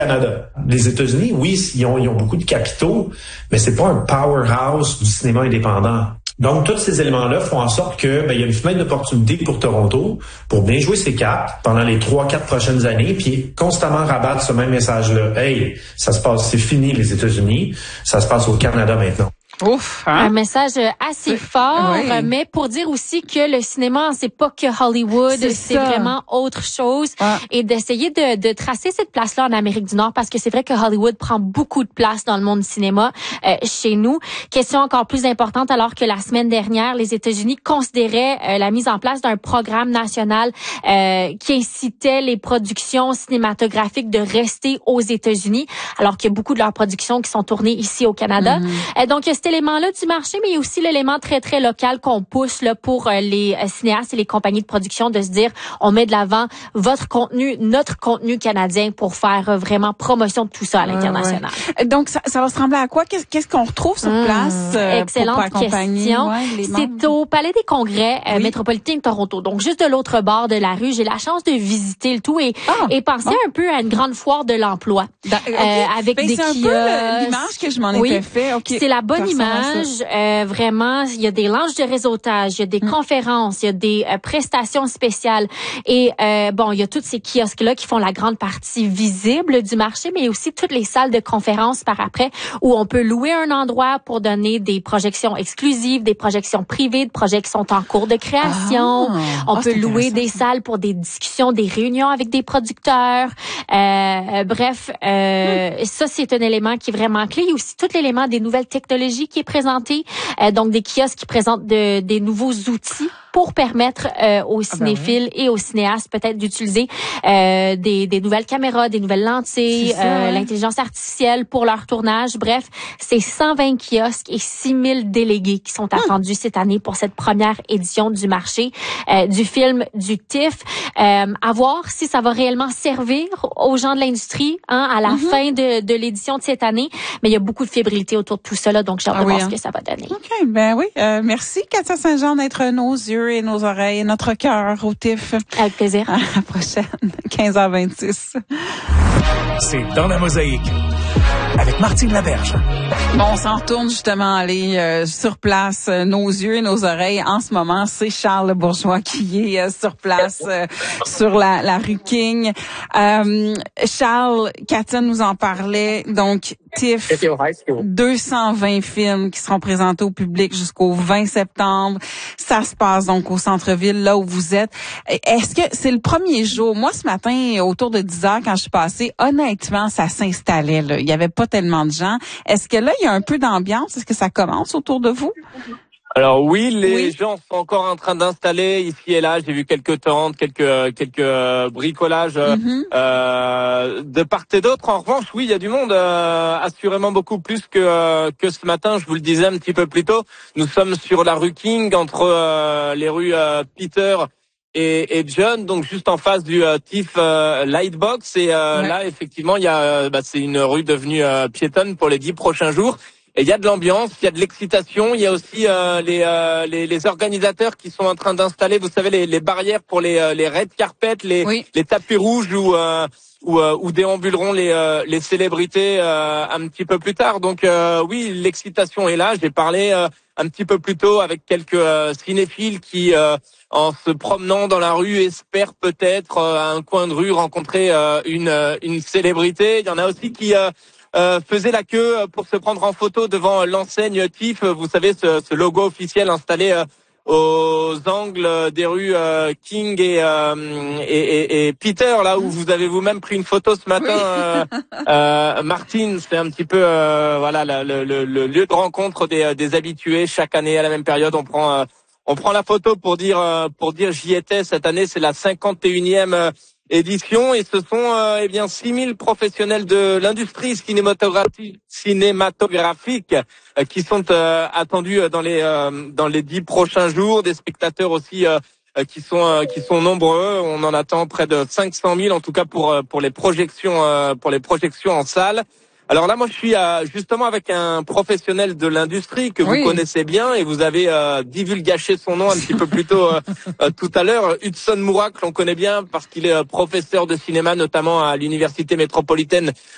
Canada. Les États-Unis, oui, ils ont beaucoup de capitaux, mais c'est pas un powerhouse du cinéma indépendant. Donc, tous ces éléments-là font en sorte que il y a une fenêtre d'opportunité pour Toronto pour bien jouer ses cartes pendant les 3-4 prochaines années, puis constamment rabattre ce même message-là. Hey, ça se passe, c'est fini les États-Unis, ça se passe au Canada maintenant. Ouf, hein? Un message assez fort, oui. mais pour dire aussi que le cinéma, c'est pas que Hollywood, c'est vraiment autre chose. Ouais. Et d'essayer de tracer cette place-là en Amérique du Nord, parce que c'est vrai que Hollywood prend beaucoup de place dans le monde du cinéma chez nous. Question encore plus importante, alors que la semaine dernière, les États-Unis considéraient la mise en place d'un programme national qui incitait les productions cinématographiques de rester aux États-Unis, alors qu'il y a beaucoup de leurs productions qui sont tournées ici au Canada. Donc, cet élément-là du marché, mais il y a aussi l'élément très, très local qu'on pousse là pour les cinéastes et les compagnies de production de se dire, on met de l'avant votre contenu, notre contenu canadien pour faire vraiment promotion de tout ça à l'international. Ouais. Donc, ça va ressembler à quoi? Qu'est-ce qu'on retrouve sur place? Excellente question. C'est au Palais des Congrès métropolitain de Toronto. Donc, juste de l'autre bord de la rue, j'ai la chance de visiter le tout et penser un peu à une grande foire de l'emploi. Avec des kiosques. C'est un peu l'image que je m'en étais fait. Okay. C'est la bonne image. Vraiment, il y a des lounges de réseautage, il y a des conférences, il y a des prestations spéciales. Et il y a tous ces kiosques-là qui font la grande partie visible du marché, mais aussi toutes les salles de conférences par après où on peut louer un endroit pour donner des projections exclusives, des projections privées, des projets qui sont en cours de création. On peut louer des salles pour des discussions, des réunions avec des producteurs. Bref, ça, c'est un élément qui est vraiment clé. Il y a aussi tout l'élément des nouvelles technologies qui est présenté. Donc, des kiosques qui présentent des nouveaux outils pour permettre aux cinéphiles et aux cinéastes peut-être d'utiliser des nouvelles caméras, des nouvelles lentilles, l'intelligence artificielle pour leur tournage. Bref, c'est 120 kiosques et 6000 délégués qui sont attendus cette année pour cette première édition du marché du film du TIFF. À voir si ça va réellement servir aux gens de l'industrie à la fin de l'édition de cette année. Mais il y a beaucoup de fébrilité autour de tout ça, là, donc j'ai hâte de voir ce que ça va donner. OK, merci Katia Saint-Jean d'être nos yeux et nos oreilles et notre cœur au TIFF. Avec plaisir. À la prochaine, 15h26. C'est Dans la Mosaïque avec Martine Laberge. Bon, on s'en retourne justement aller sur place, nos yeux et nos oreilles. En ce moment, c'est Charles Bourgeois qui est sur place sur la rue King. Charles, Katia nous en parlait. Donc, TIFF, 220 films qui seront présentés au public jusqu'au 20 septembre. Ça se passe donc au centre-ville, là où vous êtes. Est-ce que c'est le premier jour? Moi, ce matin, autour de 10h, quand je suis passée, honnêtement, ça s'installait, là. Il y avait pas tellement de gens. Est-ce que là, il y a un peu d'ambiance? Est-ce que ça commence autour de vous? Alors oui, les gens sont encore en train d'installer ici et là. J'ai vu quelques tentes, quelques bricolages de part et d'autre. En revanche, oui, il y a du monde, assurément beaucoup plus que ce matin. Je vous le disais un petit peu plus tôt. Nous sommes sur la rue King, entre les rues Peter et John, donc juste en face du TIFF Lightbox. Et là, effectivement, il y a, c'est une rue devenue piétonne pour les 10 prochains jours. Et il y a de l'ambiance, il y a de l'excitation, il y a aussi les organisateurs qui sont en train d'installer, vous savez, les barrières pour les red carpets, les tapis rouges où déambuleront les célébrités un petit peu plus tard. Donc oui, l'excitation est là. J'ai parlé un petit peu plus tôt avec quelques cinéphiles qui en se promenant dans la rue espèrent peut-être à un coin de rue rencontrer une célébrité. Il y en a aussi qui faisait la queue pour se prendre en photo devant l'enseigne TIFF. Vous savez, ce logo officiel installé aux angles des rues King et Peter, là où vous avez vous-même pris une photo ce matin. Martine, c'est un petit peu le lieu de rencontre des habitués. Chaque année à la même période, on prend la photo pour dire j'y étais. Cette année, c'est la 51e édition, et ce sont 6000 professionnels de l'industrie cinématographique qui sont attendus dans les 10 prochains jours, des spectateurs aussi qui sont nombreux. On en attend près de 500 000 en tout cas pour les projections en salle. Alors là, moi, je suis justement avec un professionnel de l'industrie que vous connaissez bien, et vous avez divulgaché son nom un petit peu plus tôt tout à l'heure. Hudson Mourak, l'on connaît bien parce qu'il est professeur de cinéma, notamment à l'Université métropolitaine